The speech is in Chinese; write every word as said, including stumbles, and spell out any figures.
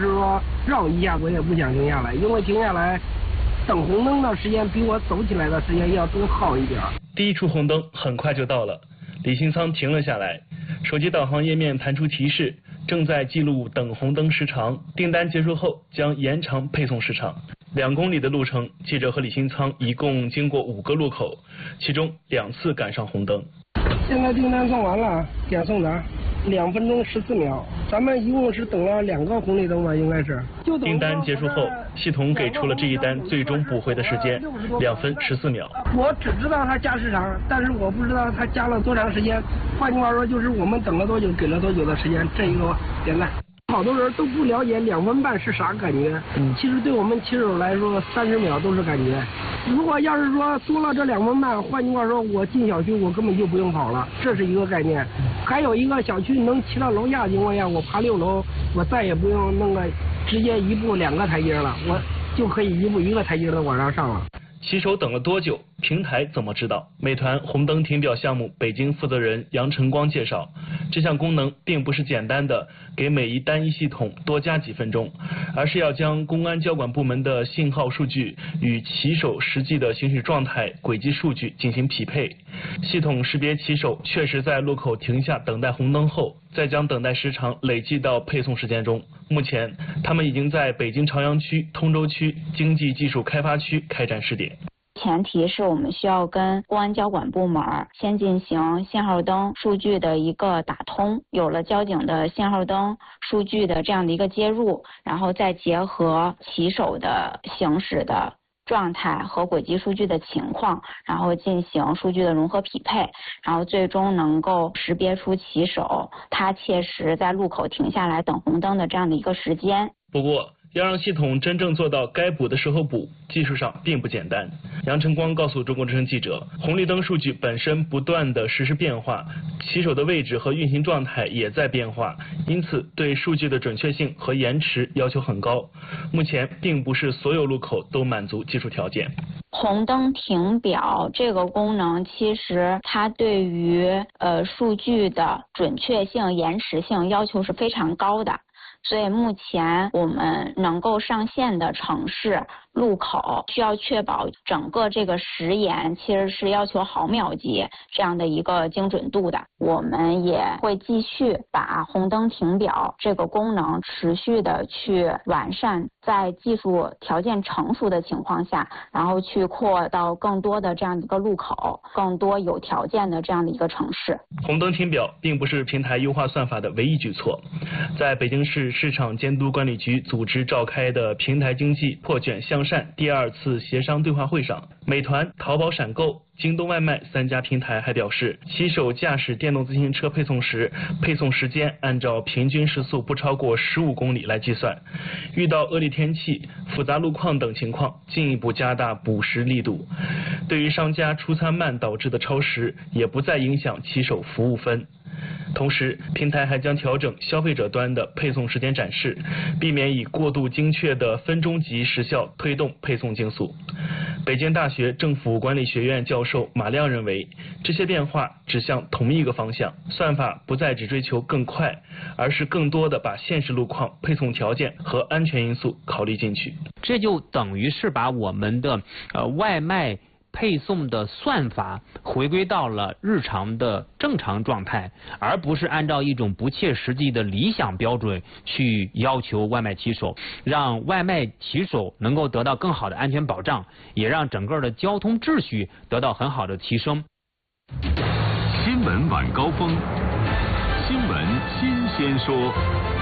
是说绕一下我也不想停下来，因为停下来等红灯的时间比我走起来的时间要多耗一点。 第一处红灯很快就到了，李新仓停了下来，手机导航页面弹出提示，正在记录等红灯时长，订单结束后将延长配送时长。两公里的路程，记者和李新仓一共经过五个路口，其中两次赶上红灯。 现在订单送完了，点送达，两分钟十四秒。咱们一共是等了两个红绿灯吧，应该是。 订单结束后，系统给出了这一单最终补回的时间，两分十四秒。 我只知道它加时长，但是我不知道它加了多长时间。换句话说，就是我们等了多久，给了多久的时间，这一个点赞。好多人都不了解两分半是啥感觉，嗯，其实对我们骑手来说，三十秒都是感觉。如果要是说多了这两分半，换句话说，我进小区我根本就不用跑了，这是一个概念。还有一个小区能骑到楼下的情况下，我爬六楼，我再也不用弄个直接一步两个台阶了，我就可以一步一个台阶的往上上了。 骑手等了多久？平台怎么知道？美团红灯停表项目北京负责人杨晨光介绍，这项功能并不是简单的给每一单一系统多加几分钟，而是要将公安交管部门的信号数据与骑手实际的行驶状态、轨迹数据进行匹配。系统识别骑手确实在路口停下等待红灯后，再将等待时长累计到配送时间中。目前，他们已经在北京朝阳区、通州区经济技术开发区开展试点。 前提是我们需要跟公安交管部门先进行信号灯数据的一个打通，有了交警的信号灯数据的这样的一个接入，然后再结合骑手的行驶的状态和轨迹数据的情况，然后进行数据的融合匹配，然后最终能够识别出骑手他切实在路口停下来等红灯的这样的一个时间。 不过，要让系统真正做到该补的时候补，技术上并不简单。杨晨光告诉中国之声记者，红绿灯数据本身不断的实时变化，骑手的位置和运行状态也在变化，因此对数据的准确性和延迟要求很高。目前并不是所有路口都满足技术条件。 红灯停表这个功能，其实它对于呃数据的准确性、延迟性要求是非常高的。所以目前我们能够上线的城市路口，需要确保整个这个时延其实是要求毫秒级这样的一个精准度的。我们也会继续把红灯停表这个功能持续的去完善，在技术条件成熟的情况下，然后去扩到更多的这样的一个路口，更多有条件的这样的一个城市。 红灯停表并不是平台优化算法的唯一举措，在北京市市场监督管理局组织召开的平台经济破卷向善第二次协商对话会上，美团、淘宝闪购、京东外卖三家平台还表示，骑手驾驶电动自行车配送时，配送时间按照平均时速不超过十五公里来计算，遇到恶劣天气、复杂路况等情况，进一步加大补时力度。对于商家出餐慢导致的超时，也不再影响骑手服务分。同时，平台还将调整消费者端的配送时间展示，避免以过度精确的分钟级时效推动配送竞速。北京大学政府管理学院教授马亮认为，这些变化指向同一个方向，算法不再只追求更快，而是更多的把现实路况、配送条件和安全因素考虑进去。 这就等于是把我们的呃外卖配送的算法回归到了日常的正常状态，而不是按照一种不切实际的理想标准去要求外卖骑手，让外卖骑手能够得到更好的安全保障，也让整个的交通秩序得到很好的提升。 新闻晚高峰，新闻新鲜说。